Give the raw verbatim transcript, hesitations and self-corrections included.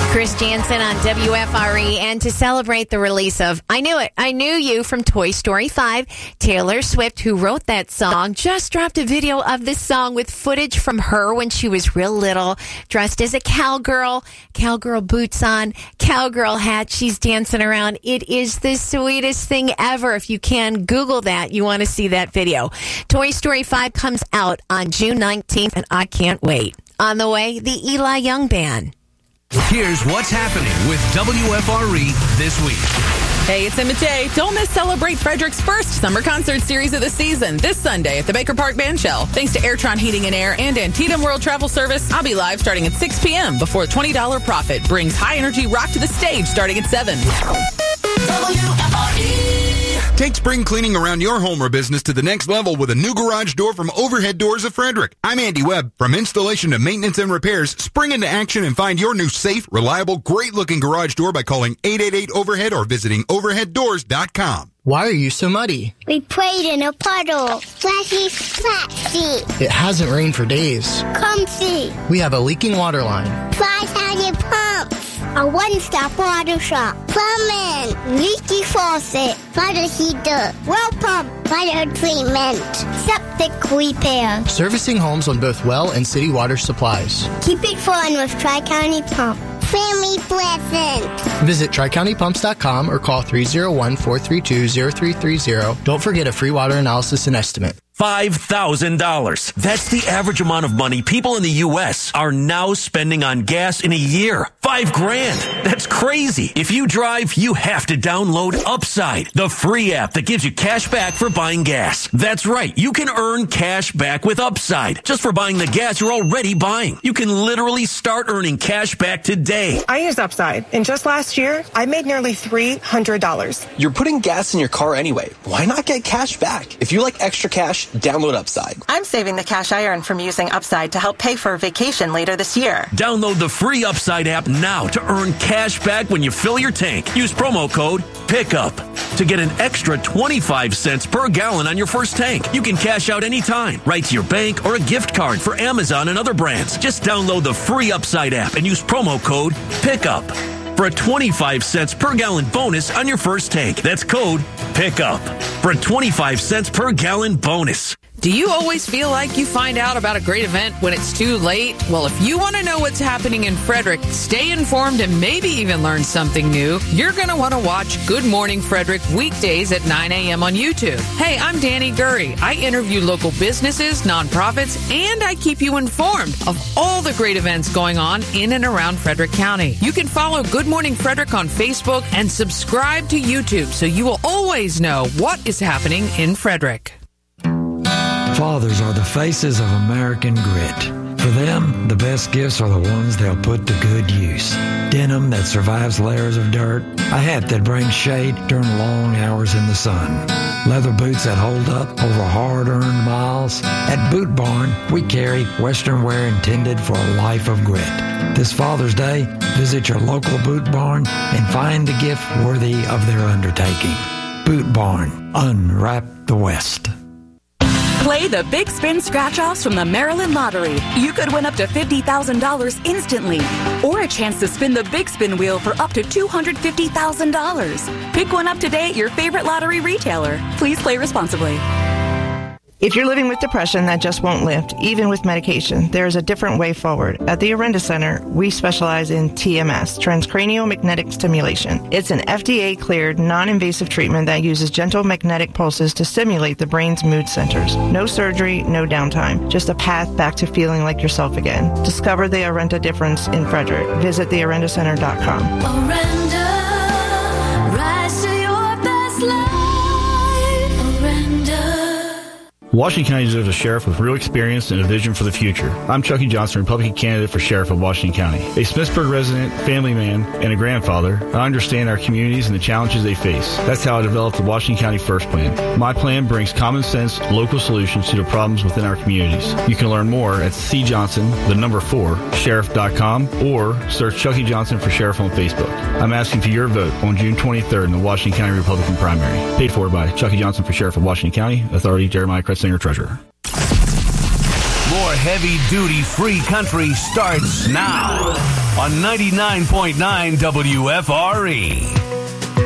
Chris Jansen on W F R E, and to celebrate the release of I Knew It, I Knew You from Toy Story five, Taylor Swift, who wrote that song, just dropped a video of this song with footage from her when she was real little, dressed as a cowgirl, cowgirl boots on, cowgirl hat. She's dancing around. It is the sweetest thing ever. If you can Google that, you want to see that video. Toy Story five comes out on June nineteenth, and I can't wait. On the way, the Eli Young Band. Here's what's happening with W F R E this week. Hey, it's Emma Tay. Don't miss Celebrate Frederick's first summer concert series of the season this Sunday at the Baker Park Bandshell. Thanks to Airtron Heating and Air and Antietam World Travel Service, I'll be live starting at six p.m. before twenty dollars profit brings high-energy rock to the stage starting at seven. W F R E. Take spring cleaning around your home or business to the next level with a new garage door from Overhead Doors of Frederick. I'm Andy Webb. From installation to maintenance and repairs, spring into action and find your new safe, reliable, great-looking garage door by calling eight eight eight overhead or visiting overhead doors dot com. Why are you so muddy? We played in a puddle. Splashy, splashy. It hasn't rained for days. Come see. We have a leaking water line. Five-sided pumps. A one-stop water shop. Plumbing. Leaky faucet. Water heater. Well pump. Water treatment. Septic repair. Servicing homes on both well and city water supplies. Keep it fun with Tri-County Pump. Family pleasant. Visit tri county pumps dot com or call three oh one, four three two, oh three three oh. Don't forget a free water analysis and estimate. five thousand dollars. That's the average amount of money people in the U S are now spending on gas in a year. Five grand. That's crazy. If you drive, you have to download Upside, the free app that gives you cash back for buying gas. That's right. You can earn cash back with Upside just for buying the gas you're already buying. You can literally start earning cash back today. I use Upside, and just last year, I made nearly three hundred dollars. You're putting gas in your car anyway. Why not get cash back? If you like extra cash, download Upside. I'm saving the cash I earn from using Upside to help pay for a vacation later this year. Download the free Upside app now to earn cash back when you fill your tank. Use promo code PICKUP to get an extra twenty-five cents per gallon on your first tank. You can cash out anytime, right to your bank or a gift card for Amazon and other brands. Just download the free Upside app and use promo code PICKUP for a twenty-five cents per gallon bonus on your first tank. That's code PICKUP for a twenty-five cents per gallon bonus. Do you always feel like you find out about a great event when it's too late? Well, if you want to know what's happening in Frederick, stay informed, and maybe even learn something new, you're going to want to watch Good Morning Frederick weekdays at nine a.m. on YouTube. Hey, I'm Danny Gurry. I interview local businesses, nonprofits, and I keep you informed of all the great events going on in and around Frederick County. You can follow Good Morning Frederick on Facebook and subscribe to YouTube so you will always know what is happening in Frederick. Fathers are the faces of American grit. For them, the best gifts are the ones they'll put to good use. Denim that survives layers of dirt, a hat that brings shade during long hours in the sun, leather boots that hold up over hard-earned miles. At Boot Barn, we carry Western wear intended for a life of grit. This Father's Day, visit your local Boot Barn and find a gift worthy of their undertaking. Boot Barn, unwrap the West. Play the Big Spin Scratch-Offs from the Maryland Lottery. You could win up to fifty thousand dollars instantly, or a chance to spin the Big Spin wheel for up to two hundred fifty thousand dollars. Pick one up today at your favorite lottery retailer. Please play responsibly. If you're living with depression that just won't lift, even with medication, there is a different way forward. At the Arenda Center, we specialize in T M S, transcranial magnetic stimulation. It's an F D A-cleared, non-invasive treatment that uses gentle magnetic pulses to stimulate the brain's mood centers. No surgery, no downtime. Just a path back to feeling like yourself again. Discover the Arenda difference in Frederick. Visit the arenda center dot com. Arenda, rise to your best life. Arenda. Washington County deserves a sheriff with real experience and a vision for the future. I'm Chucky Johnson, Republican candidate for sheriff of Washington County. A Smithsburg resident, family man, and a grandfather, I understand our communities and the challenges they face. That's how I developed the Washington County First Plan. My plan brings common sense, local solutions to the problems within our communities. You can learn more at C Johnson, the number four, sheriff dot com, or search Chucky Johnson for sheriff on Facebook. I'm asking for your vote on June twenty-third in the Washington County Republican primary. Paid for by Chucky Johnson for sheriff of Washington County, Authority Jeremiah Kretzinger, Treasurer. More heavy-duty free country starts now on ninety-nine point nine W F R E.